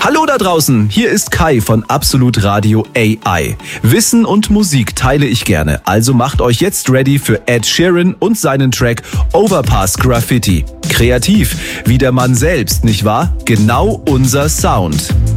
Hallo da draußen, hier ist Kai von Absolut Radio AI. Wissen und Musik teile ich gerne, also macht euch jetzt ready für Ed Sheeran und seinen Track Overpass Graffiti. Kreativ, wie der Mann selbst, nicht wahr? Genau unser Sound.